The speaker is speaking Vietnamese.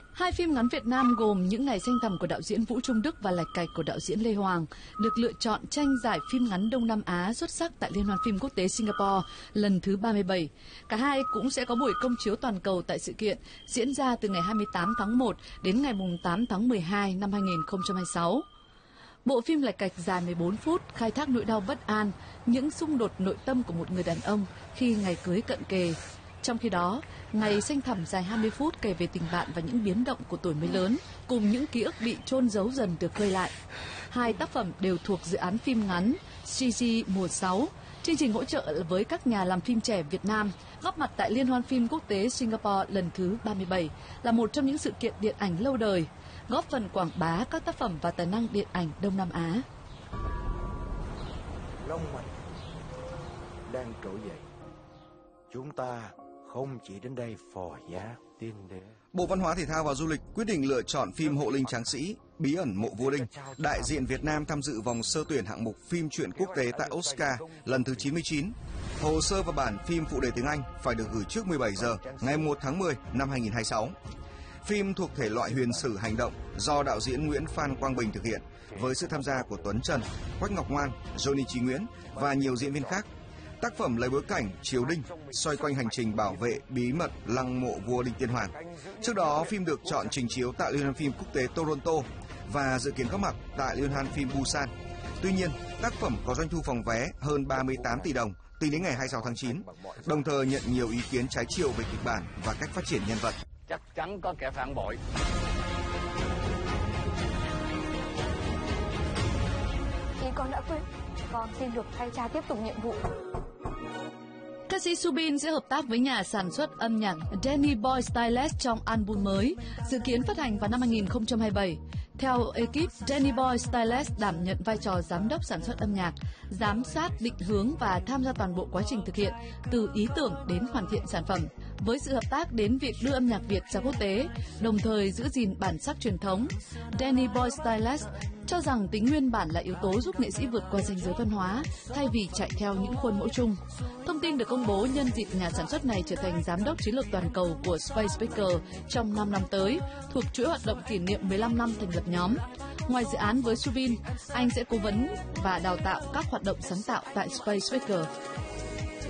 Hai phim ngắn Việt Nam gồm Những Ngày Xanh Thẳm của đạo diễn Vũ Trung Đức và Lạch Cạch của đạo diễn Lê Hoàng được lựa chọn tranh giải phim ngắn Đông Nam Á xuất sắc tại Liên hoan phim quốc tế Singapore lần thứ 37. Cả hai cũng sẽ có buổi công chiếu toàn cầu tại sự kiện diễn ra từ ngày 28 tháng 1 đến ngày 8 tháng 12 năm 2026. Bộ phim Lạch Cạch dài 14 phút khai thác nỗi đau bất an, những xung đột nội tâm của một người đàn ông khi ngày cưới cận kề. Trong khi đó, Ngày Xanh Thẳm dài 20 phút kể về tình bạn và những biến động của tuổi mới lớn, cùng những ký ức bị chôn giấu dần được khơi lại. Hai tác phẩm đều thuộc dự án phim ngắn CG mùa 6, chương trình hỗ trợ với các nhà làm phim trẻ Việt Nam, góp mặt tại Liên hoan phim quốc tế Singapore lần thứ 37, là một trong những sự kiện điện ảnh lâu đời, góp phần quảng bá các tác phẩm và tài năng điện ảnh Đông Nam Á. Long mạch đang trỗi dậy. Chúng ta không chỉ đến đây phò giá tiên đế. Bộ Văn hóa Thể thao và Du lịch quyết định lựa chọn phim Hộ Linh Tráng Sĩ, Bí ẩn Mộ Vua Đinh, đại diện Việt Nam tham dự vòng sơ tuyển hạng mục phim truyện quốc tế tại Oscar lần thứ 99. Hồ sơ và bản phim phụ đề tiếng Anh phải được gửi trước 17 giờ ngày 1 tháng 10 năm 2026. Phim thuộc thể loại huyền sử hành động do đạo diễn Nguyễn Phan Quang Bình thực hiện với sự tham gia của Tuấn Trần, Quách Ngọc Ngoan, Johnny Chí Nguyễn và nhiều diễn viên khác. Tác phẩm lấy bối cảnh triều Đinh, xoay quanh hành trình bảo vệ bí mật lăng mộ vua Đinh Tiên Hoàng. Trước đó, phim được chọn trình chiếu tại Liên hoan phim quốc tế Toronto và dự kiến góp mặt tại Liên hoan phim Busan. Tuy nhiên, tác phẩm có doanh thu phòng vé hơn 38 tỷ đồng tính đến ngày 26 tháng 9, đồng thời nhận nhiều ý kiến trái chiều về kịch bản và cách phát triển nhân vật. Chắc chắn có kẻ phản bội. Ý con đã quyết, con xin được thay cha tiếp tục nhiệm vụ. Ca sĩ Subin sẽ hợp tác với nhà sản xuất âm nhạc Danny Boy Stylist trong album mới, dự kiến phát hành vào năm 2027. Theo ekip, Danny Boy Stylist đảm nhận vai trò giám đốc sản xuất âm nhạc, giám sát, định hướng và tham gia toàn bộ quá trình thực hiện, từ ý tưởng đến hoàn thiện sản phẩm. Với sự hợp tác đến việc đưa âm nhạc Việt ra quốc tế, đồng thời giữ gìn bản sắc truyền thống, Danny Boy Stylist cho rằng tính nguyên bản là yếu tố giúp nghệ sĩ vượt qua ranh giới văn hóa thay vì chạy theo những khuôn mẫu chung. Thông tin được công bố nhân dịp nhà sản xuất này trở thành giám đốc chiến lược toàn cầu của Space Speaker trong 5 năm tới, thuộc chuỗi hoạt động kỷ niệm 15 năm thành lập nhóm. Ngoài dự án với Subin, anh sẽ cố vấn và đào tạo các hoạt động sáng tạo tại Space Speaker.